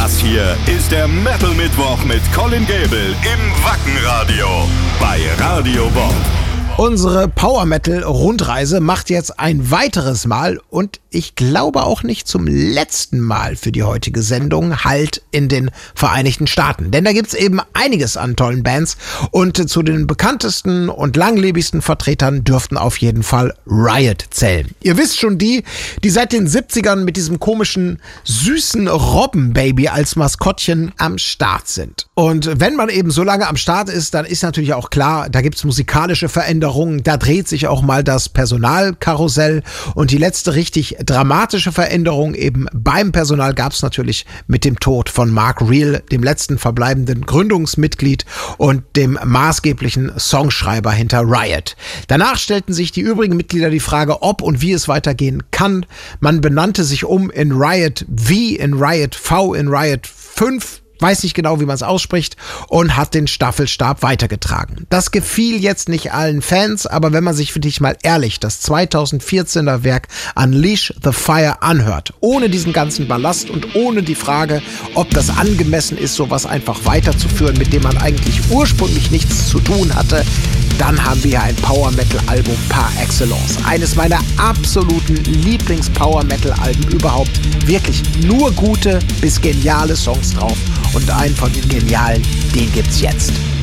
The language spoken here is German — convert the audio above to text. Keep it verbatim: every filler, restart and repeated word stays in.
Das hier ist der Metal Mittwoch mit Colin Gable im Wackenradio bei Radio Bob. Unsere Power-Metal-Rundreise macht jetzt ein weiteres Mal und ich glaube auch nicht zum letzten Mal für die heutige Sendung Halt in den Vereinigten Staaten. Denn da gibt's eben einiges an tollen Bands und zu den bekanntesten und langlebigsten Vertretern dürften auf jeden Fall Riot zählen. Ihr wisst schon, die, die seit den siebzigern mit diesem komischen, süßen Robbenbaby als Maskottchen am Start sind. Und wenn man eben so lange am Start ist, dann ist natürlich auch klar, da gibt's musikalische Veränderungen. Da dreht sich auch mal das Personalkarussell und die letzte richtig dramatische Veränderung eben beim Personal gab es natürlich mit dem Tod von Mark Real, dem letzten verbleibenden Gründungsmitglied und dem maßgeblichen Songschreiber hinter Riot. Danach stellten sich die übrigen Mitglieder die Frage, ob und wie es weitergehen kann. Man benannte sich um in Riot V, in Riot V, in Riot fünf. Weiß nicht genau, wie man es ausspricht, und hat den Staffelstab weitergetragen. Das gefiel jetzt nicht allen Fans, aber wenn man sich für dich mal ehrlich das zweitausendvierzehner Werk Unleash the Fire anhört, ohne diesen ganzen Ballast und ohne die Frage, ob das angemessen ist, sowas einfach weiterzuführen, mit dem man eigentlich ursprünglich nichts zu tun hatte, dann haben wir ein Power-Metal-Album par excellence. Eines meiner absoluten Lieblings-Power-Metal-Alben überhaupt. Wirklich nur gute bis geniale Songs drauf. Und einen von den genialen, den gibt's jetzt.